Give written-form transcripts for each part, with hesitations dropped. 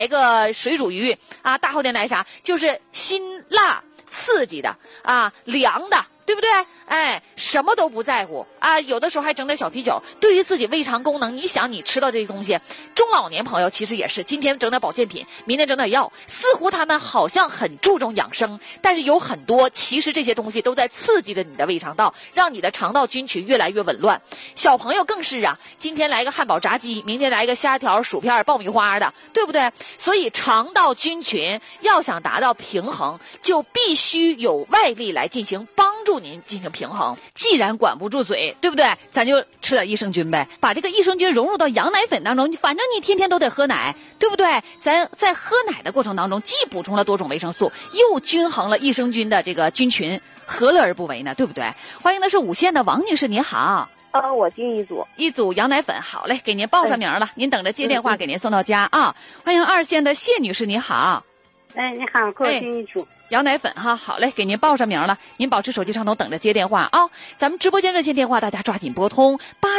来个水煮鱼啊，大后天来啥，就是辛辣刺激的啊，凉的，对不对？哎，什么都不在乎啊，有的时候还整点小啤酒。对于自己胃肠功能，你想你吃到这些东西，中老年朋友其实也是，今天整点保健品，明天整点药，似乎他们好像很注重养生，但是有很多其实这些东西都在刺激着你的胃肠道，让你的肠道菌群越来越紊乱。小朋友更是啊，今天来个汉堡炸鸡，明天来个虾条薯片爆米花的，对不对？所以肠道菌群要想达到平衡，就必须有外力来进行帮助您进行平衡。既然管不住嘴，对不对？咱就吃点益生菌呗，把这个益生菌融入到羊奶粉当中，反正你天天都得喝奶，对不对？咱在喝奶的过程当中，既补充了多种维生素，又均衡了益生菌的这个菌群，何乐而不为呢？对不对？欢迎的是五线的王女士，你好。 我订一组羊奶粉，好嘞，给您报上名了，您等着接电话给您送到家啊。欢迎二线的谢女士，你好。 哎，你好，给我订一组。 羊奶粉哈，好嘞，给您报上名了，您保持手机畅通，等着接电话啊。咱们直播间热线电话，大家抓紧拨通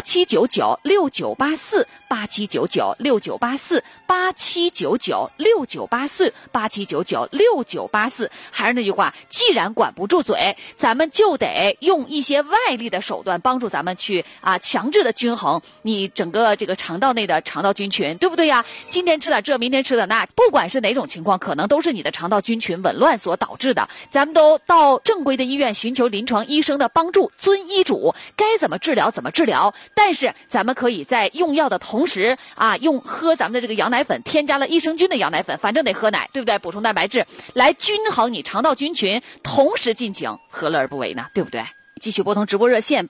87996984，87996984，87996984，还是那句话，既然管不住嘴，咱们就得用一些外力的手段帮助咱们去强制的均衡你整个这个肠道内的肠道菌群，对不对呀？今天吃点这，明天吃点那，不管是哪种情况，可能都是你的肠道菌群紊乱所导致的。咱们都到正规的医院寻求临床医生的帮助，遵医嘱，该怎么治疗怎么治疗。但是咱们可以在用药的同时用喝咱们的这个羊奶粉，添加了益生菌的羊奶粉，反正得喝奶，对不对？补充蛋白质来均衡你肠道菌群，同时进行，何乐而不为呢？对不对？继续拨通直播热线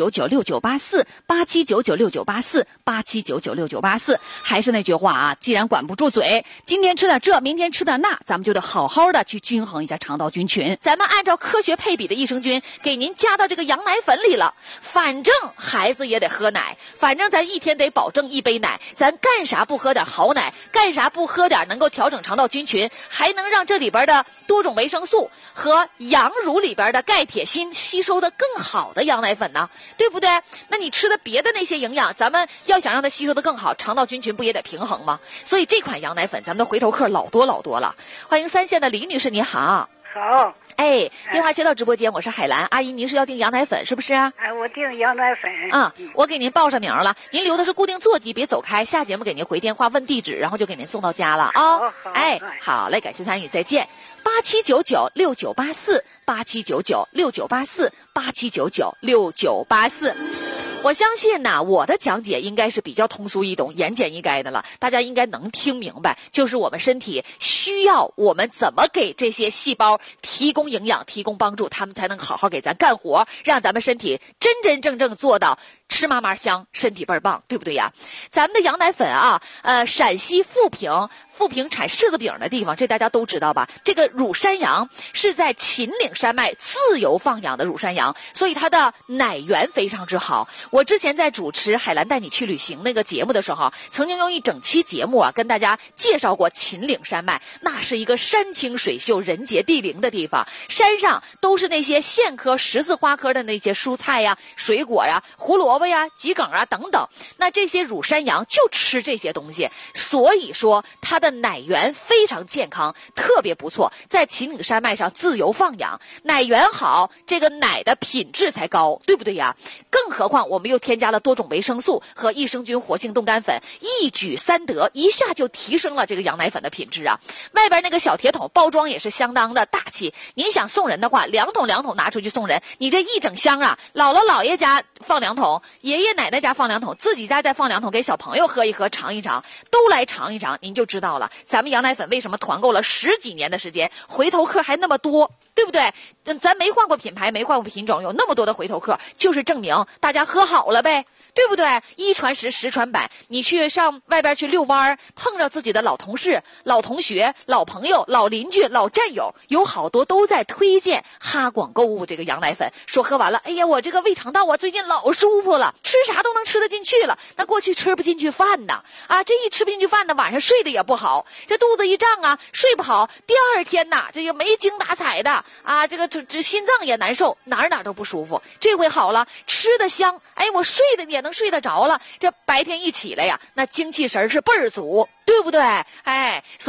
87996984，87996984，87996984。还是那句话既然管不住嘴，今天吃点这，明天吃点那，咱们就得好好的去均衡一下肠道菌群。咱们按照科学配比的益生菌给您加到这个羊奶粉里了，反正孩子也得喝奶，反正咱一天得保证一杯奶，咱干啥不喝点好奶？干啥不喝点能够调整肠道菌群，还能让这里边的多种维生素和羊乳里边的钙铁锌吸收的更好的羊奶粉呢？对不对？那你吃的别的那些营养，咱们要想让它吸收的更好，肠道菌群不也得平衡吗？所以这款羊奶粉咱们的回头客老多了。欢迎三线的李女士，你好。 好。 电话接到直播间，我是海兰阿姨，您是要订羊奶粉是不是？ 我订羊奶粉。 我给您报上名了，您留的是固定座机，别走开，下节目给您回电话问地址，然后就给您送到家了啊。好嘞，感谢参与，再见。87996984，87996984，87996984。我相信我的讲解应该是比较通俗易懂、言简意赅的了，大家应该能听明白，就是我们身体需要我们怎么给这些细胞提供营养、提供帮助，他们才能好好给咱干活，让咱们身体真真正正做到吃嘛嘛香，身体倍儿棒，对不对呀？咱们的羊奶粉陕西富平产柿子饼的地方，这大家都知道吧？这个乳山羊是在秦岭山脉自由放养的乳山羊，所以它的奶源非常之好。我之前在主持海兰带你去旅行那个节目的时候，曾经用一整期节目跟大家介绍过秦岭山脉，那是一个山清水秀、人杰地灵的地方，山上都是那些苋科、十字花科的那些蔬菜呀、水果呀、胡萝卜呀、桔梗等等。那这些乳山羊就吃这些东西，所以说它的奶源非常健康，特别不错，在秦岭山脉上自由放养，奶源好，这个奶的品质才高，对不对呀？更何况我们又添加了多种维生素和益生菌活性冻干粉，一举三得，一下就提升了这个羊奶粉的品质啊！外边那个小铁桶包装也是相当的大气，您想送人的话，2桶拿出去送人，你这一整箱姥姥姥爷家放2桶，爷爷奶奶家放2桶，自己家再放2桶，给小朋友喝一喝，尝一尝，都来尝一尝，您就知道了。咱们羊奶粉为什么团购了10几年的时间，回头客还那么多，对不对？咱没换过品牌，没换过品种，有那么多的回头客，就是证明大家喝好了呗，对不对？一传十，十传百，你去上外边去遛弯，碰着自己的老同事、老同学、老朋友、老邻居、老战友，有好多都在推荐哈广购物这个羊奶粉，说喝完了，哎呀，我这个胃肠道最近老舒服了，吃啥都能吃得进去了。那过去吃不进去饭呢，这一吃不进去饭呢，晚上睡得也不好，这肚子一胀睡不好，第二天这个没精打采的这个心脏也难受，哪都不舒服。这回好了，吃得香，我睡得也也能睡得着了，这白天一起来呀，那精气神是倍儿足，对不对？哎。